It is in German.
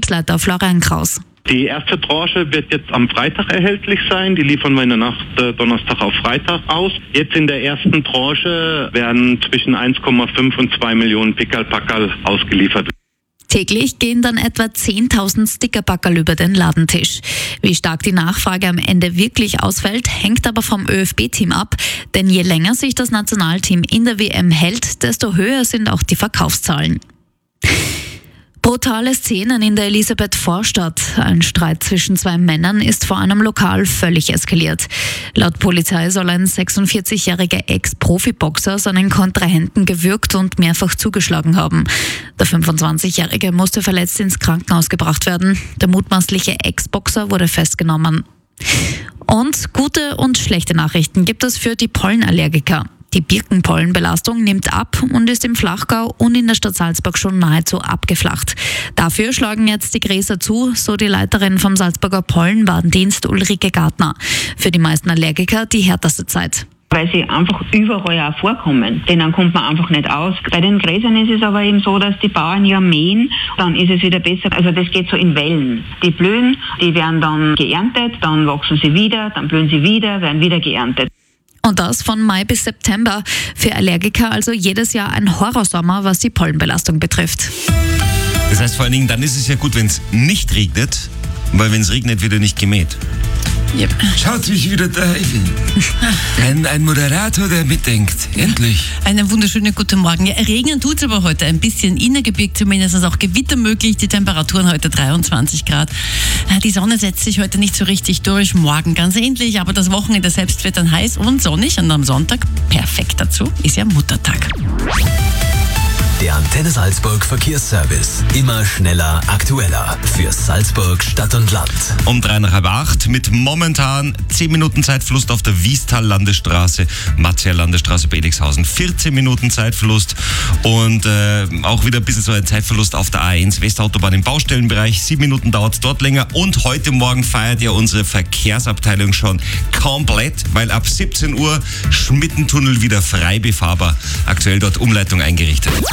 Vertriebsleiter Florian Kraus. Die erste Tranche wird jetzt am Freitag erhältlich sein. Die liefern wir in der Nacht Donnerstag auf Freitag aus. Jetzt in der ersten Tranche werden zwischen 1,5 und 2 Millionen Pickerl-Packerl ausgeliefert. Täglich gehen dann etwa 10.000 Stickerpackerl über den Ladentisch. Wie stark die Nachfrage am Ende wirklich ausfällt, hängt aber vom ÖFB-Team ab. Denn je länger sich das Nationalteam in der WM hält, desto höher sind auch die Verkaufszahlen. Brutale Szenen in der Elisabeth-Vorstadt. Ein Streit zwischen zwei Männern ist vor einem Lokal völlig eskaliert. Laut Polizei soll ein 46-jähriger Ex-Profiboxer seinen Kontrahenten gewürgt und mehrfach zugeschlagen haben. Der 25-Jährige musste verletzt ins Krankenhaus gebracht werden. Der mutmaßliche Ex-Boxer wurde festgenommen. Und gute und schlechte Nachrichten gibt es für die Pollenallergiker. Die Birkenpollenbelastung nimmt ab und ist im Flachgau und in der Stadt Salzburg schon nahezu abgeflacht. Dafür schlagen jetzt die Gräser zu, so die Leiterin vom Salzburger Pollenwarndienst Ulrike Gartner. Für die meisten Allergiker die härteste Zeit. Weil sie einfach überall auch vorkommen. Denen kommt man einfach nicht aus. Bei den Gräsern ist es aber eben so, dass die Bauern ja mähen, dann ist es wieder besser. Also das geht so in Wellen. Die blühen, die werden dann geerntet, dann wachsen sie wieder, dann blühen sie wieder, werden wieder geerntet. Und das von Mai bis September. Für Allergiker also jedes Jahr ein Horrorsommer, was die Pollenbelastung betrifft. Das heißt vor allen Dingen, dann ist es ja gut, wenn es nicht regnet, weil wenn es regnet, wird er nicht gemäht. Yep. Schaut mich wieder daheim. Ein Moderator, der mitdenkt. Endlich. Einen wunderschönen guten Morgen. Ja, regnen tut's aber heute ein bisschen. Innergebirg zumindest auch Gewitter möglich. Die Temperaturen heute 23 Grad. Die Sonne setzt sich heute nicht so richtig durch. Morgen ganz ähnlich. Aber das Wochenende selbst wird dann heiß und sonnig. Und am Sonntag perfekt dazu ist ja Muttertag. Der Antenne Salzburg Verkehrsservice. Immer schneller, aktueller. Für Salzburg, Stadt und Land. Um 7:45 mit momentan 10 Minuten Zeitverlust auf der Wiestal-Landesstraße, Marzia-Landesstraße bei Elixhausen. 14 Minuten Zeitverlust und auch wieder ein bisschen so ein Zeitverlust auf der A1 Westautobahn im Baustellenbereich. 7 Minuten dauert es dort länger und heute Morgen feiert ja unsere Verkehrsabteilung schon komplett, weil ab 17 Uhr Schmittentunnel wieder frei befahrbar. Aktuell dort Umleitung eingerichtet.